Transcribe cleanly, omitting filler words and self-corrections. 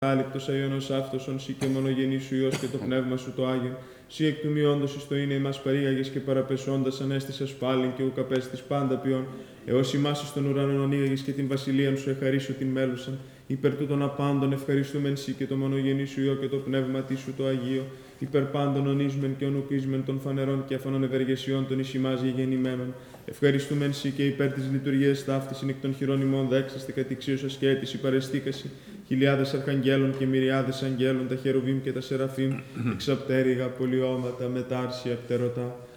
Άλυπτος Αϊώνος Αύτωσον, σύ και μονογενής σου Υιός και το Πνεύμα σου το Άγιον, σύ εκ του μειόντος εις το είναι ημάς παρήγαγες και παραπεσόντας ανέστησας πάλιν και ουκ απέστης πάντα ποιόν, έως ημάς εις των ουρανών ανοίγαγες και την βασιλείαν σου εχαρίσου την μέλουσαν, υπέρ τούτων απάντων ευχαριστούμεν σύ και το μονογενή σου Υιό και το Πνεύμα σου το Αγίο, υπέρ πάντων ονείσμεν και ονουκίσμεν των φανερών και αφανών ευεργεσιών των εις ημάς γεγεννημένων. Ευχαριστούμεν σύ και υπέρ της λειτουργίας ταύτης εκ των χειρών ημών δέξαστε κατηξίωσας και αίτηση παρεστήκαση, χιλιάδες αρχαγγέλων και μυριάδες αγγέλων, τα χερουβίμ και τα σεραφείμ, εξαπτέρυγα πολιώματα, μετάρσια πτερωτά.